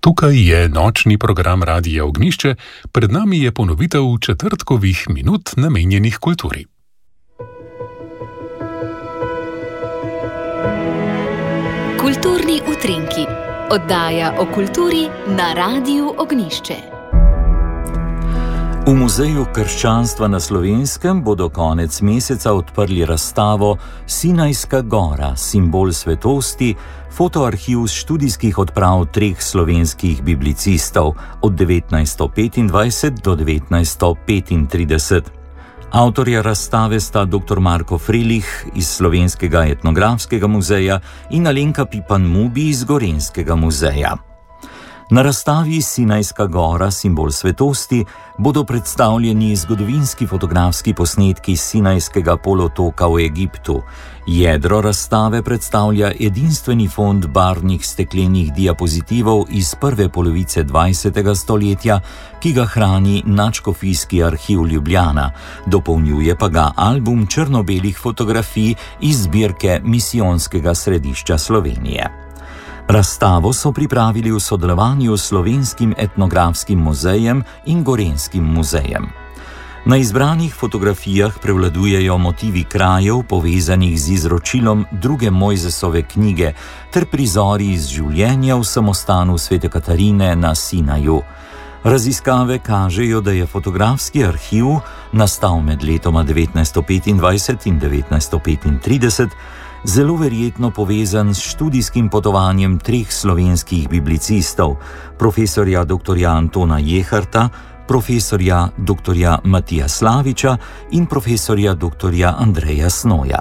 Tukaj je nočni program Radia Ognišče, pred nami je ponovitev četrtkovih minut namenjenih kulturi. Kulturni utrinki. Oddaja o kulturi na Radiu Ognišče. V Muzeju krščanstva na Slovenskem bodo konec meseca odprli razstavo Sinajska gora, simbol svetosti, fotoarhiv študijskih odprav treh slovenskih biblicistov od 1925 do 1935. Avtorja razstave sta dr. Marko Frelih iz Slovenskega etnografskega muzeja in Alenka Pipan-Mubi iz Gorenjskega muzeja. Na razstavi Sinajska gora, simbol svetosti, bodo predstavljeni zgodovinski fotografski posnetki Sinajskega polotoka v Egiptu. Jedro razstave predstavlja edinstveni fond barvnih steklenih diapozitivov iz prve polovice 20. stoletja, ki ga hrani Nadškofijski arhiv Ljubljana, dopolnjuje pa ga album črno-belih fotografij iz zbirke Misijonskega središča Slovenije. Razstavo so pripravili v sodelovanju s Slovenskim etnografskim muzejem in Gorenjskim muzejem. Na izbranih fotografijah prevladujejo motivi krajev, povezanih z izročilom druge Mojzesove knjige, ter prizori iz življenja v samostanu Svete Katarine na Sinaju. Raziskave kažejo, da je fotografski arhiv, nastal med letoma 1925 in 1935, zelo verjetno povezan s študijskim potovanjem treh slovenskih biblicistov, profesorja dr. Antona Jeharta, profesorja dr. Matija Slaviča in profesorja dr. Andreja Snoja.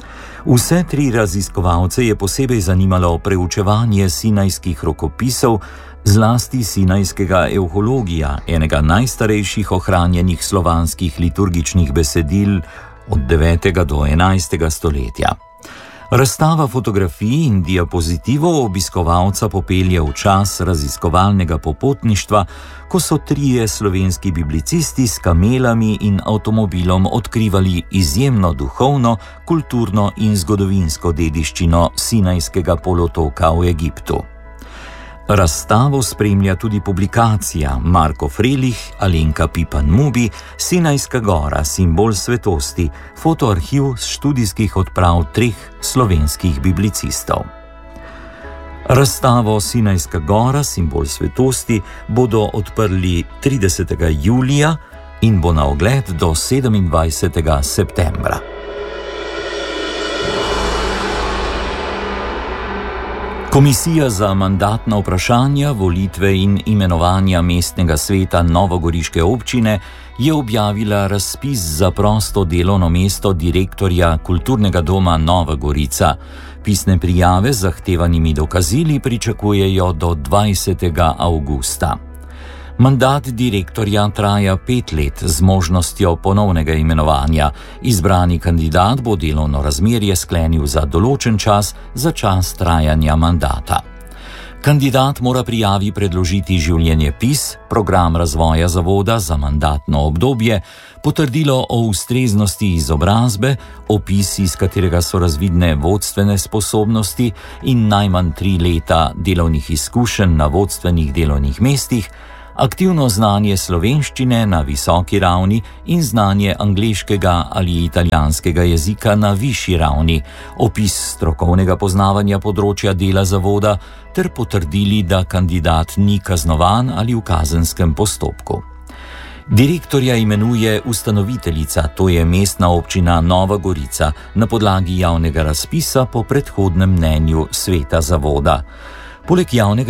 Vse tri raziskovalce je posebej zanimalo preučevanje sinajskih rokopisov, zlasti sinajskega evhologija, enega najstarejših ohranjenih slovanskih liturgičnih besedil od 9. do 11. stoletja. Razstava fotografij in diapozitivov obiskovalca popelje v čas raziskovalnega popotništva, ko so trije slovenski biblicisti s kamelami in avtomobilom odkrivali izjemno duhovno, kulturno in zgodovinsko dediščino Sinajskega polotoka v Egiptu. Razstavo spremlja tudi publikacija Marko Frelih, Alenka Pipan-Mubi, Sinajska gora, simbol svetosti, fotoarhiv študijskih odprav treh slovenskih biblicistov. Razstavo Sinajska gora, simbol svetosti, bodo odprli 30. julija in bo na ogled do 27. septembra. Komisija za mandatna vprašanja, volitve in imenovanja mestnega sveta novogoriške občine je objavila razpis za prosto delovno mesto direktorja Kulturnega doma Nova Gorica. Pisne prijave z zahtevanimi dokazili pričakujejo do 20. avgusta. Mandat direktorja traja 5 let z možnostjo ponovnega imenovanja. Izbrani kandidat bo delovno razmerje sklenil za določen čas, za čas trajanja mandata. Kandidat mora prijavi predložiti življenjepis, program razvoja zavoda za mandatno obdobje, potrdilo o ustreznosti izobrazbe, opis, iz katerega so razvidne vodstvene sposobnosti in najmanj 3 leta delovnih izkušenj na vodstvenih delovnih mestih, aktivno znanje slovenščine na visoki ravni in znanje angleškega ali italijanskega jezika na višji ravni, opis strokovnega poznavanja področja dela zavoda ter potrdili, da kandidat ni kaznovan ali v kazenskem postopku. Direktorja imenuje ustanoviteljica, to je Mestna občina Nova Gorica, na podlagi javnega razpisa po predhodnem mnenju sveta zavoda. Poleg javnega